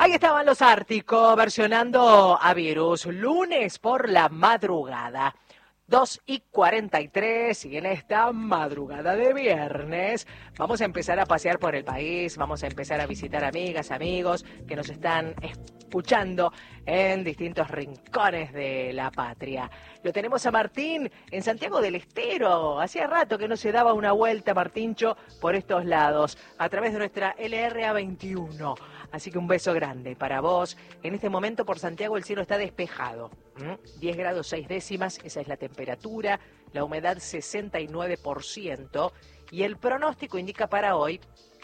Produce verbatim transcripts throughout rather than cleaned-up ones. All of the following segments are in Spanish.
Ahí estaban los Ártico versionando a Virus, lunes por la madrugada. dos y cuarenta y tres y en esta madrugada de viernes vamos a empezar a pasear por el país, vamos a empezar a visitar amigas, amigos que nos están escuchando en distintos rincones de la patria. Lo tenemos a Martín en Santiago del Estero. Hacía rato que no se daba una vuelta, Martíncho, por estos lados, a través de nuestra L R A veintiuno. Así que un beso grande para vos. En este momento por Santiago el cielo está despejado. ¿Mm? diez grados seis décimas, esa es la temperatura. La humedad sesenta y nueve por ciento. Y el pronóstico indica para hoy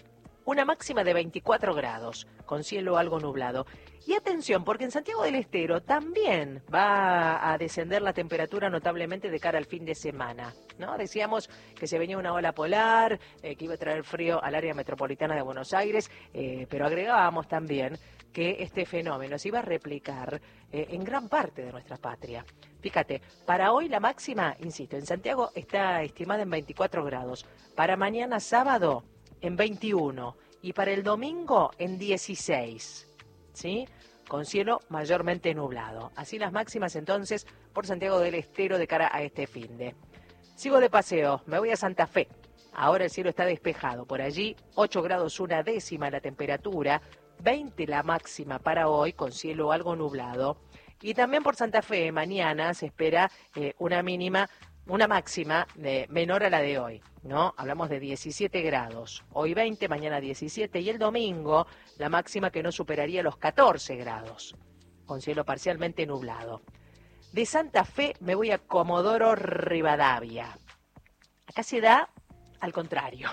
una máxima de veinticuatro grados, con cielo algo nublado. Y atención, porque en Santiago del Estero también va a descender la temperatura notablemente de cara al fin de semana, ¿no? Decíamos que se venía una ola polar, eh, que iba a traer frío al área metropolitana de Buenos Aires, eh, pero agregábamos también que este fenómeno se iba a replicar eh, en gran parte de nuestra patria. Fíjate, para hoy la máxima, insisto, en Santiago está estimada en veinticuatro grados, para mañana sábado en veintiuno y para el domingo en dieciséis. ¿Sí? Con cielo mayormente nublado. Así las máximas entonces por Santiago del Estero de cara a este finde. Sigo de paseo, me voy a Santa Fe. Ahora el cielo está despejado. Por allí ocho grados una décima la temperatura, veinte la máxima para hoy con cielo algo nublado. Y también por Santa Fe mañana se espera eh, una mínima, una máxima de, menor a la de hoy, ¿no? Hablamos de diecisiete grados. Hoy veinte, mañana diecisiete y el domingo la máxima que no superaría los catorce grados, con cielo parcialmente nublado. De Santa Fe me voy a Comodoro Rivadavia. Acá se da al contrario.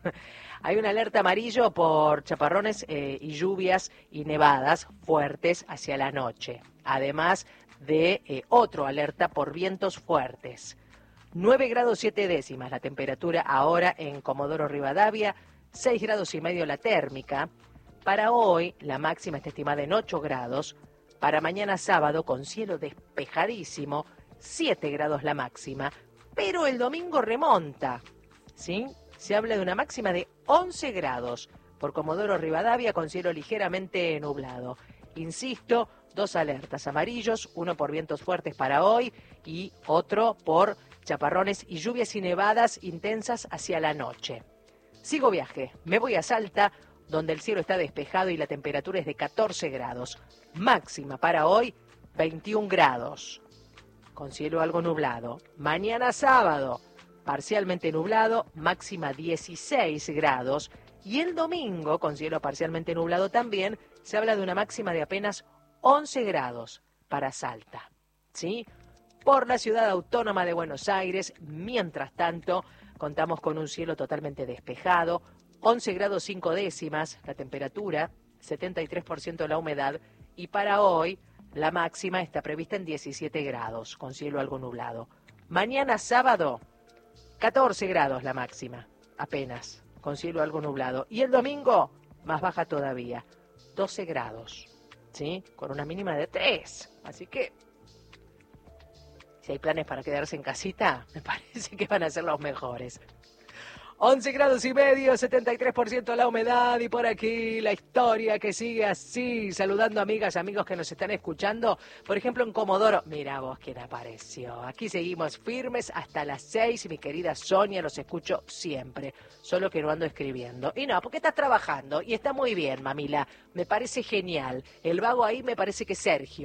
Hay una alerta amarillo por chaparrones eh, y lluvias y nevadas fuertes hacia la noche. Además de eh, otro alerta por vientos fuertes. nueve grados siete décimas la temperatura ahora en Comodoro Rivadavia, seis grados y medio la térmica. Para hoy la máxima está estimada en ocho grados, para mañana sábado con cielo despejadísimo, siete grados la máxima, pero el domingo remonta, ¿sí? Se habla de una máxima de once grados por Comodoro Rivadavia con cielo ligeramente nublado. Insisto, dos alertas amarillos, uno por vientos fuertes para hoy y otro por chaparrones y lluvias y nevadas intensas hacia la noche. Sigo viaje, me voy a Salta, donde el cielo está despejado y la temperatura es de catorce grados. Máxima para hoy, veintiún grados, con cielo algo nublado. Mañana sábado, parcialmente nublado, máxima dieciséis grados. Y el domingo, con cielo parcialmente nublado también, se habla de una máxima de apenas once grados para Salta, ¿sí? Por la ciudad autónoma de Buenos Aires, mientras tanto, contamos con un cielo totalmente despejado, once grados cinco décimas la temperatura, setenta y tres por ciento la humedad, y para hoy la máxima está prevista en diecisiete grados, con cielo algo nublado. Mañana sábado, catorce grados la máxima, apenas, con cielo algo nublado. Y el domingo, más baja todavía, doce grados, ¿sí? Con una mínima de tres, así que si hay planes para quedarse en casita, me parece que van a ser los mejores. once grados y medio, setenta y tres por ciento la humedad y por aquí la historia que sigue así, saludando amigas, amigos que nos están escuchando. Por ejemplo, en Comodoro, mira vos quién apareció. Aquí seguimos firmes hasta las seis, mi querida Sonia, los escucho siempre, solo que no ando escribiendo. Y no, porque estás trabajando y está muy bien, mamila, me parece genial. El vago ahí me parece que es Sergio.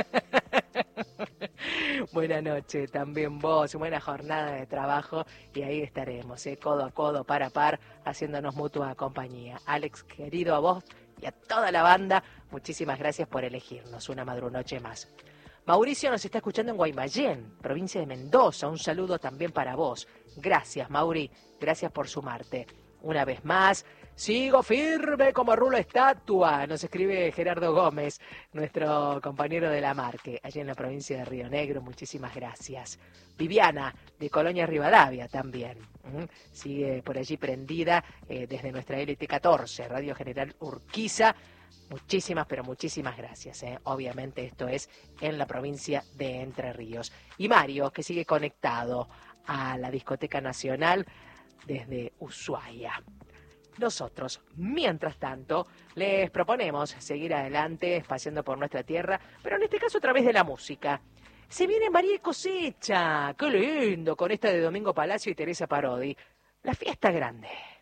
Buenas noches, también vos, buena jornada de trabajo y ahí estaremos, ¿eh? Codo a codo, par a par, haciéndonos mutua compañía. Alex, querido, a vos y a toda la banda, muchísimas gracias por elegirnos una madrunoche más. Mauricio nos está escuchando en Guaymallén, provincia de Mendoza, un saludo también para vos. Gracias, Mauri, gracias por sumarte. Una vez más, sigo firme como rulo estatua, nos escribe Gerardo Gómez, nuestro compañero de la Marque, allí en la provincia de Río Negro, muchísimas gracias. Viviana, de Colonia Rivadavia también, ¿Mm? sigue por allí prendida eh, desde nuestra L T catorce, Radio General Urquiza, muchísimas, pero muchísimas gracias, ¿eh? Obviamente esto es en la provincia de Entre Ríos. Y Mario, que sigue conectado a la Discoteca Nacional desde Ushuaia. Nosotros, mientras tanto, les proponemos seguir adelante, paseando por nuestra tierra, pero en este caso a través de la música. Se viene María Cosecha, qué lindo, con esta de Domingo Palacio y Teresa Parodi. La fiesta grande.